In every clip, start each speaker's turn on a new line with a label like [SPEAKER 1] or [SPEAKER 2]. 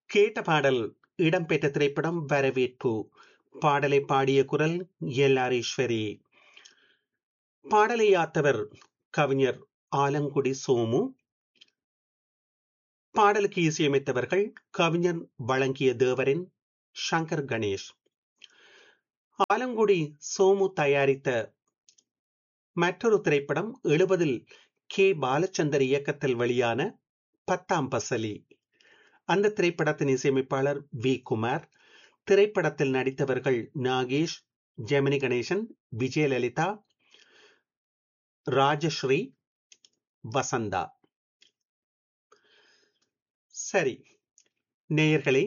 [SPEAKER 1] கேட்ட பாடல் இடம்பெற்ற திரைப்படம் வரவேற்பு. பாடலை பாடிய குரல் எல்.ஆர். ஈஸ்வரி. பாடலை யாத்தவர் கவிஞர் ஆலங்குடி சோமு. பாடலுக்கு இசையமைத்தவர்கள் கவிஞர் வழங்கிய தேவரின் சங்கர் கணேஷ். ஆலங்குடி சோமு தயாரித்த மற்றொரு திரைப்படம் 70 கே. பாலச்சந்தர் இயக்கத்தில் வெளியான பத்தாம் பசலி. அந்த திரைப்படத்தின் இசையமைப்பாளர் வி. குமார். திரைப்படத்தில் நடித்தவர்கள் நாகேஷ், ஜெமினி கணேசன், விஜயலலிதா, ராஜஸ்ரீ, வசந்தா. சரி நேயர்களே,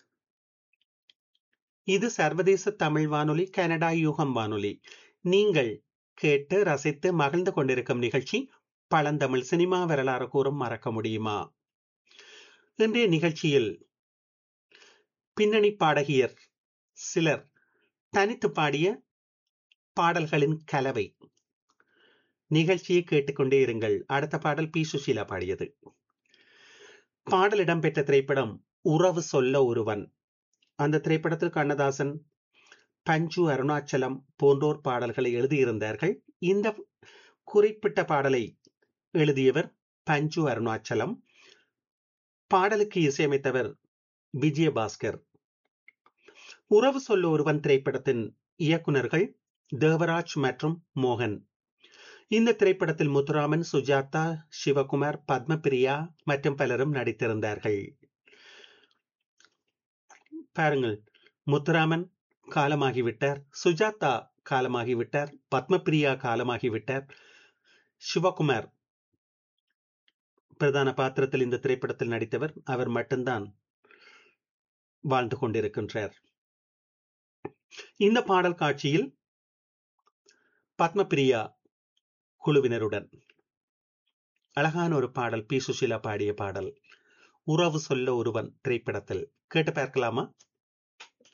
[SPEAKER 1] இது சர்வதேச தமிழ் வானொலி, கனடா யூகம் வானொலி. நீங்கள் கேட்டு ரசித்து மகிழ்ந்து கொண்டிருக்கும் நிகழ்ச்சி பழந்தமிழ் சினிமா வரலாறு கூறும் மறக்க முடியுமா. இன்றைய நிகழ்ச்சியில் பின்னணி பாடகியர் சிலர் தனித்து பாடிய பாடல்களின் கலவை. நிகழ்ச்சியை கேட்டுக்கொண்டே இருங்கள். அடுத்த பாடல் பி. சுஷீலா பாடியது. பாடல் இடம்பெற்ற திரைப்படம் உறவு சொல்ல ஒருவன். அந்த திரைப்படத்தில் கண்ணதாசன், பஞ்சு அருணாச்சலம் போன்றோர் பாடல்களை எழுதியிருந்தார்கள். இந்த குறிப்பிட்ட பாடலை எழுதியவர் பஞ்சு அருணாச்சலம். பாடலுக்கு இசையமைத்தவர் விஜயபாஸ்கர். உறவு சொல்ல ஒருவன் திரைப்படத்தின் இயக்குனர்கள் தேவராஜ் மற்றும் மோகன். இந்த திரைப்படத்தில் முத்துராமன், சுஜாதா, சிவகுமார், பத்மபிரியா மற்றும் பலரும் நடித்திருந்தார்கள். பாருங்கள், முத்துராமன் காலமாகிவிட்டார், சுஜாதா காலமாகிவிட்டார், பத்மபிரியா காலமாகிவிட்டார். சிவகுமார் பிரதான பாத்திரத்தில் இந்த திரைப்படத்தில் நடித்தவர். அவர் மட்டும்தான் வாழ்ந்து கொண்டிருக்கின்றார். இந்த பாடல் காட்சியில் பத்மபிரியா குழுவினருடன் அழகான ஒரு பாடல் பி. சுஷீலா பாடிய பாடல் உறவு சொல்ல ஒருவன் திரைப்படத்தில். கேட்டு பார்க்கலாமா?